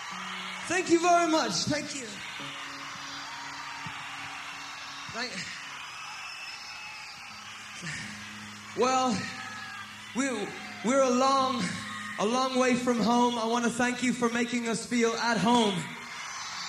Thank you very much. Thank you. Well, we're a long way from home. I want to thank you for making us feel at home.